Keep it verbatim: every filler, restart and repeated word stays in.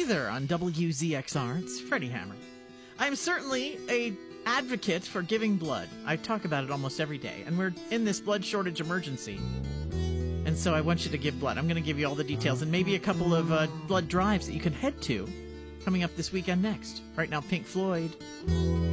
Hey there on W Z X R, it's Freddie Hammer. I'm certainly a advocate for giving blood. I talk about it almost every day, and we're in this blood shortage emergency. And so I want you to give blood. I'm going to give you all the details and maybe a couple of uh, blood drives that you can head to coming up this weekend next. Right now, Pink Floyd.